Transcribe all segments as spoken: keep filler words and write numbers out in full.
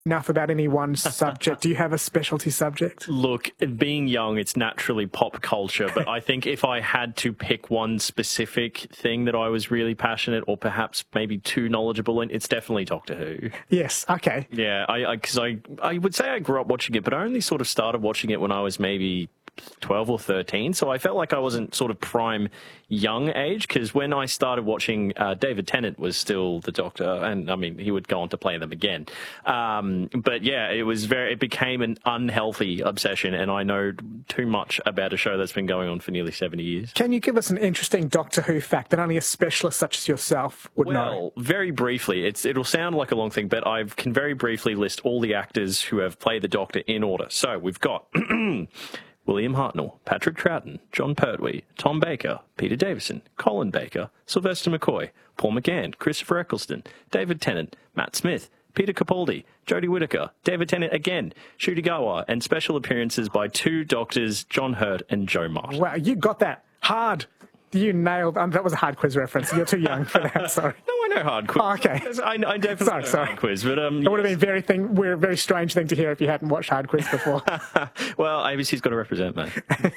enough about any one subject. Do you have a specialty subject? Look, being young, it's naturally pop culture, but I think if I had to pick one specific thing that I was really passionate or perhaps maybe too knowledgeable in, it's definitely Doctor Who. Yes, okay. Yeah, I because I, I, I would say I grew up watching it, but I only sort of started watching it when I was maybe twelve or thirteen, so I felt like I wasn't sort of prime young age, because when I started watching, uh, David Tennant was still the Doctor, and I mean, he would go on to play them again. Um, but yeah, it was very, it became an unhealthy obsession, and I know too much about a show that's been going on for nearly seventy years. Can you give us an interesting Doctor Who fact that only a specialist such as yourself would well, know? Well, very briefly, it's, it'll sound like a long thing, but I can very briefly list all the actors who have played the Doctor in order. So we've got William Hartnell, Patrick Troughton, John Pertwee, Tom Baker, Peter Davison, Colin Baker, Sylvester McCoy, Paul McGann, Christopher Eccleston, David Tennant, Matt Smith, Peter Capaldi, Jodie Whittaker, David Tennant again, Ncuti Gatwa, and special appearances by two doctors, John Hurt and Joe Martin. Wow, you got that hard. You nailed. Um, that was a hard quiz reference. You're too young for that. Sorry. No, I know hard quiz. Oh, okay. I, I definitely sorry, know sorry. hard quiz, but um, it would have been very thing. We're a very strange thing to hear if you hadn't watched hard quiz before. Well, A B C's got to represent, mate.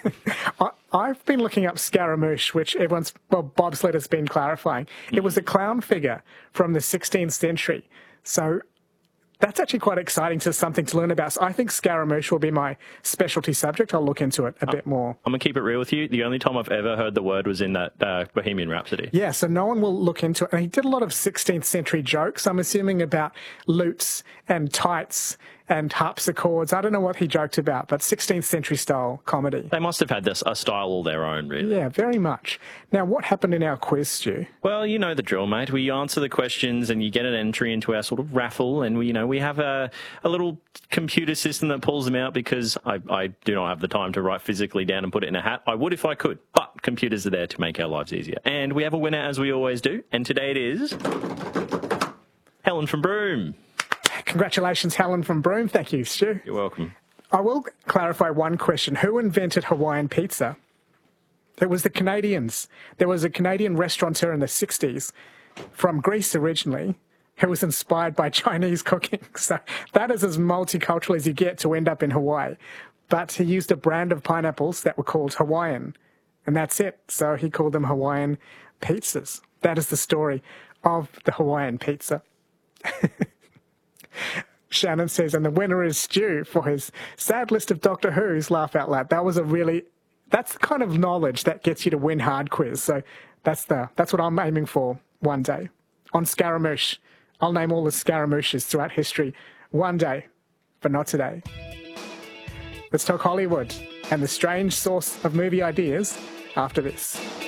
I, I've been looking up Scaramouche, which everyone's well, Bob Slatter's been clarifying. Mm. It was a clown figure from the sixteenth century. So that's actually quite exciting to something to learn about. So I think Scaramouche will be my specialty subject. I'll look into it a bit more. I'm going to keep it real with you. The only time I've ever heard the word was in that uh, Bohemian Rhapsody. Yeah, so no one will look into it. And he did a lot of sixteenth century jokes, I'm assuming, about lutes and tights and harpsichords. I don't know what he joked about, but sixteenth century style comedy. They must have had this a style all their own, really. Yeah, very much. Now, what happened in our quiz, Stu? Well, you know the drill, mate. We answer the questions and you get an entry into our sort of raffle, and we, you know, we have a, a little computer system that pulls them out, because I, I do not have the time to write physically down and put it in a hat. I would if I could, but computers are there to make our lives easier. And we have a winner, as we always do, and today it is Helen from Broome. Congratulations, Helen from Broome. Thank you, Stu. You're welcome. I will clarify one question. Who invented Hawaiian pizza? It was the Canadians. There was a Canadian restaurateur in the sixties from Greece originally who was inspired by Chinese cooking. So that is as multicultural as you get to end up in Hawaii. But he used a brand of pineapples that were called Hawaiian, and that's it. So he called them Hawaiian pizzas. That is the story of the Hawaiian pizza. Shannon says, and the winner is Stu for his sad list of Doctor Who's. Laugh out loud. That was a really, that's the kind of knowledge that gets you to win hard quiz. So that's the that's what I'm aiming for one day. On Scaramouche, I'll name all the Scaramouches throughout history one day, but not today. Let's talk Hollywood and the strange source of movie ideas after this.